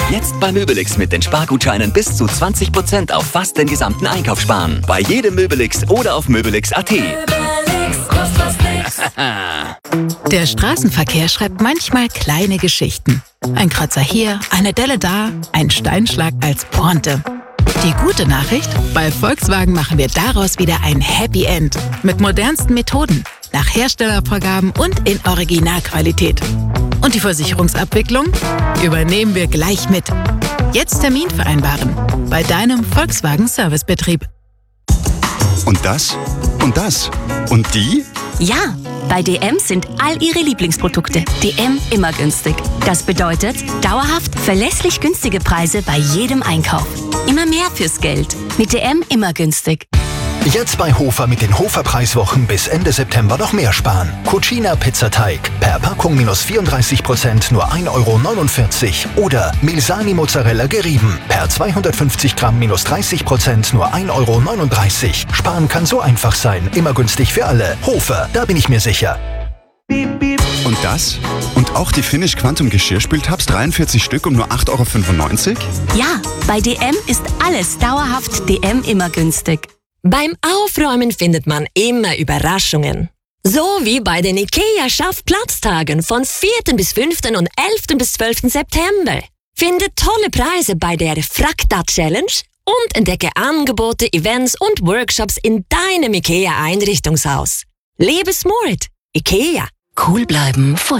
Jetzt bei Möbelix mit den Spargutscheinen bis zu 20% auf fast den gesamten Einkauf sparen. Bei jedem Möbelix oder auf möbelix.at. Der Straßenverkehr schreibt manchmal kleine Geschichten. Ein Kratzer hier, eine Delle da, ein Steinschlag als Pointe. Die gute Nachricht? Bei Volkswagen machen wir daraus wieder ein Happy End. Mit modernsten Methoden, nach Herstellervorgaben und in Originalqualität. Und die Versicherungsabwicklung übernehmen wir gleich mit. Jetzt Termin vereinbaren bei deinem Volkswagen Servicebetrieb. Und das? Und das? Und die? Ja, bei DM sind all Ihre Lieblingsprodukte DM immer günstig. Das bedeutet dauerhaft verlässlich günstige Preise bei jedem Einkauf. Immer mehr fürs Geld. Mit DM immer günstig. Jetzt bei Hofer mit den Hofer-Preiswochen bis Ende September noch mehr sparen. Cucina Pizzateig per Packung minus 34% nur 1,49 € oder Milsani Mozzarella gerieben per 250 Gramm minus 30% nur 1,39 €. Sparen kann so einfach sein, immer günstig für alle. Hofer, da bin ich mir sicher. Und das? Und auch die Finish Quantum Geschirrspültabs 43 Stück um nur 8,95 €? Ja, bei DM ist alles dauerhaft DM immer günstig. Beim Aufräumen findet man immer Überraschungen. So wie bei den IKEA-Schaffplatztagen von 4. bis 5. und 11. bis 12. September. Finde tolle Preise bei der Frakta-Challenge und entdecke Angebote, Events und Workshops in deinem IKEA-Einrichtungshaus. Lebe smart. IKEA. Cool bleiben